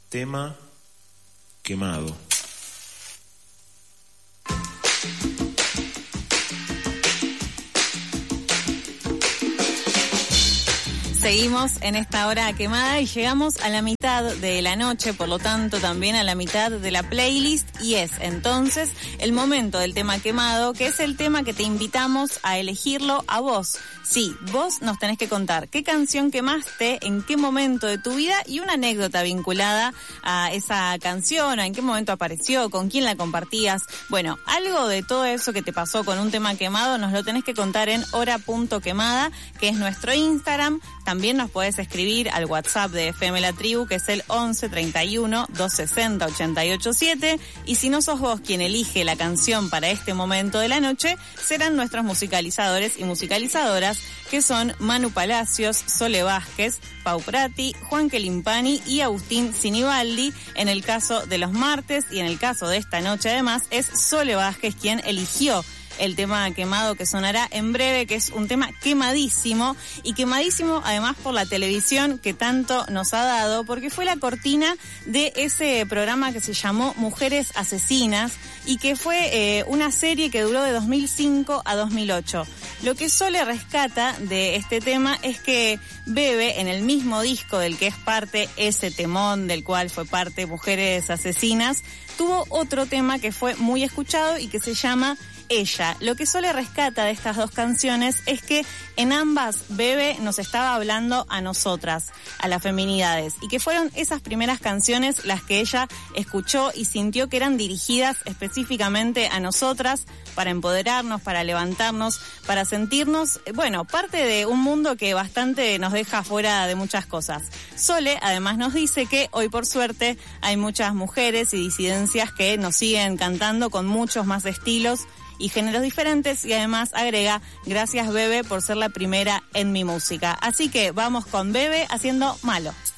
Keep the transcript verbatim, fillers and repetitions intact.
Tema Quemado. Seguimos en esta hora quemada y llegamos a la mitad de la noche, por lo tanto también a la mitad de la playlist, y es entonces el momento del tema quemado, que es el tema que te invitamos a elegirlo a vos. Sí, vos nos tenés que contar qué canción quemaste, en qué momento de tu vida y una anécdota vinculada a esa canción, a en qué momento apareció, con quién la compartías. Bueno, algo de todo eso que te pasó con un tema quemado nos lo tenés que contar en hora punto quemada, que es nuestro Instagram. También nos podés escribir al WhatsApp de F M La Tribu, que es el once treinta y uno, doscientos sesenta, ochenta y ocho siete. Y si no sos vos quien elige la canción para este momento de la noche, serán nuestros musicalizadores y musicalizadoras, que son Manu Palacios, Sole Vázquez, Pau Prati, Juan Kelimpani y Agustín Sinibaldi. En el caso de los martes y en el caso de esta noche, además, es Sole Vázquez quien eligió el tema quemado que sonará en breve, que es un tema quemadísimo, y quemadísimo además por la televisión que tanto nos ha dado, porque fue la cortina de ese programa que se llamó Mujeres Asesinas y que fue eh, una serie que duró de dos mil cinco a dos mil ocho. Lo que Sole rescata de este tema es que Bebe, en el mismo disco del que es parte ese temón del cual fue parte Mujeres Asesinas, tuvo otro tema que fue muy escuchado y que se llama Ella. Lo que Sole rescata de estas dos canciones es que en ambas Bebe nos estaba hablando a nosotras, a las feminidades, y que fueron esas primeras canciones las que ella escuchó y sintió que eran dirigidas específicamente a nosotras, para empoderarnos, para levantarnos, para sentirnos, bueno, parte de un mundo que bastante nos deja fuera de muchas cosas. Sole además nos dice que hoy por suerte hay muchas mujeres y disidencias que nos siguen cantando con muchos más estilos y géneros diferentes, y además agrega: gracias Bebe por ser la primera en mi música. Así que vamos con Bebe haciendo Malo.